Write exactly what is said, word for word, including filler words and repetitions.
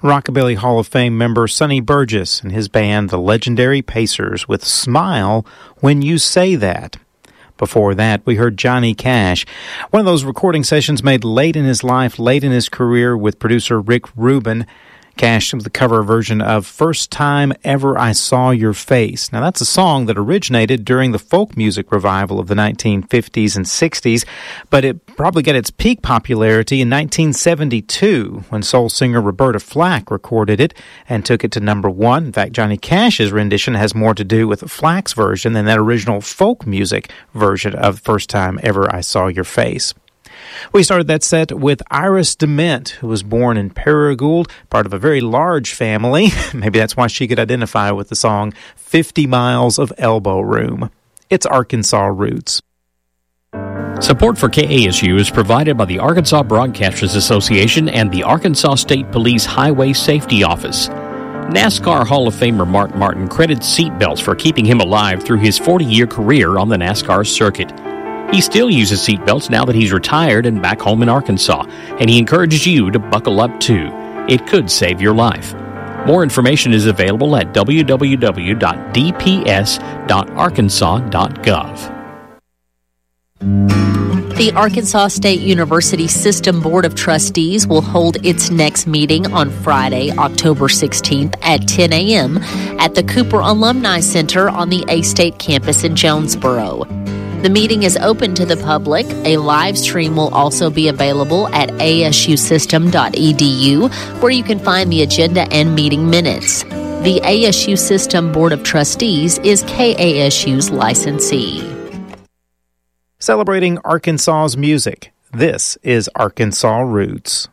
Rockabilly Hall of Fame member Sonny Burgess and his band, the legendary Pacers, with Smile When You Say That. Before that, we heard Johnny Cash, one of those recording sessions made late in his life, late in his career with producer Rick Rubin. Cash with the cover version of First Time Ever I Saw Your Face. Now, that's a song that originated during the folk music revival of the nineteen fifties and sixties, but it probably got its peak popularity in nineteen seventy-two when soul singer Roberta Flack recorded it and took it to number one. In fact, Johnny Cash's rendition has more to do with Flack's version than that original folk music version of First Time Ever I Saw Your Face. We started that set with Iris DeMent, who was born in Paragould, part of a very large family. Maybe that's why she could identify with the song fifty miles of Elbow Room. It's Arkansas Roots. Support for K A S U is provided by the Arkansas Broadcasters Association and the Arkansas State Police Highway Safety Office. NASCAR Hall of Famer Mark Martin credits seatbelts for keeping him alive through his forty-year career on the NASCAR circuit. He still uses seatbelts now that he's retired and back home in Arkansas, and he encourages you to buckle up too. It could save your life. More information is available at w w w dot d p s dot arkansas dot gov. The Arkansas State University System Board of Trustees will hold its next meeting on Friday, October sixteenth at ten a.m. at the Cooper Alumni Center on the A-State campus in Jonesboro. The meeting is open to the public. A live stream will also be available at a s u system dot e d u, where you can find the agenda and meeting minutes. The A S U System Board of Trustees is K A S U's licensee. Celebrating Arkansas's music, this is Arkansas Roots.